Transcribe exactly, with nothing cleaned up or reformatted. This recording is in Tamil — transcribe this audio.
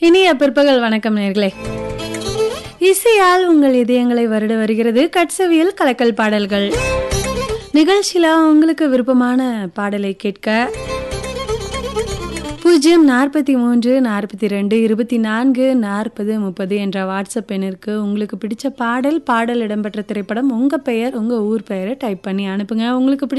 இனிய பிற்பகல் வணக்கம் நேயர்களே. இசையால் உங்கள் இதயங்களை வருட வருகிறது கட்சவியல் கலக்கல் பாடல்கள் நிகழ்ச்சியில உங்களுக்கு விருப்பமான பாடலை கேட்க பூஜ்ஜியம் நாற்பத்தி மூன்று நாற்பத்தி ரெண்டு இருபத்தி நான்கு நாற்பது முப்பது என்ற வாட்ஸ்அப் எண்ணிற்கு உங்களுக்கு பிடிச்ச பாடல் பாடல் இடம்பெற்ற திரைப்படம் உங்க பெயர் உங்க ஊர் பெயரை டைப் பண்ணி அனுப்புங்க. உங்களுக்கு பிடிச்ச